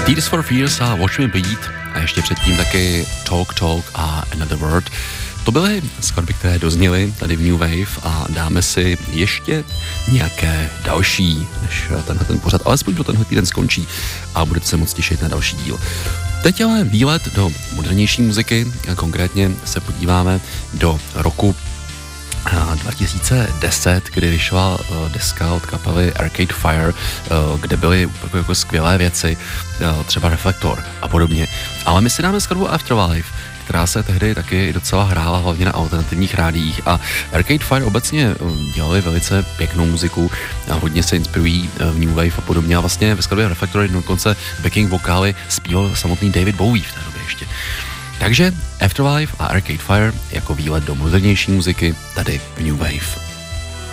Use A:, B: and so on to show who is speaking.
A: Tears for Fears a Watch Me Bleed a ještě předtím taky Talk Talk a Another World. To byly skladby, které dozněly tady v New Wave a dáme si ještě nějaké další, než tenhle ten pořad alespoň pro tenhle týden skončí a budete se moc těšit na další díl. Teď ale výlet do modernější muziky, konkrétně se podíváme do roku 2010, kdy vyšla deska od kapely Arcade Fire, kde byly jako skvělé věci, třeba Reflektor a podobně. Ale my si dáme skladbu Afterlife, která se tehdy taky docela hrála hlavně na alternativních rádiích a Arcade Fire obecně dělali velice pěknou muziku a hodně se inspirují v New Wave a podobně a vlastně ve skladbě Reflektor dokonce backing vokály zpíval samotný David Bowie v té době ještě. Takže Afterlife a Arcade Fire jako výlet do modernější muziky tady v New Wave.